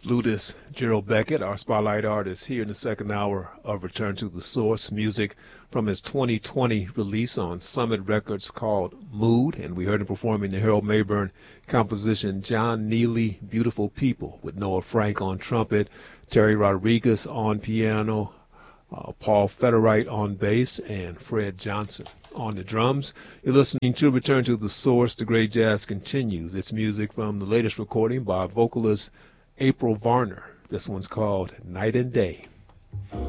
flutist Gerald Beckett, our spotlight artist, here in the second hour of Return to the Source, music from his 2020 release on Summit Records called Mood, and we heard him performing the Harold Mayburn composition John Neely, Beautiful People, with Noah Frank on trumpet, Terry Rodriguez on piano, Paul Federite on bass, and Fred Johnson on the drums. You're listening to Return to the Source. The great jazz continues. It's music from the latest recording by vocalist April Varner. This one's called Night and Day.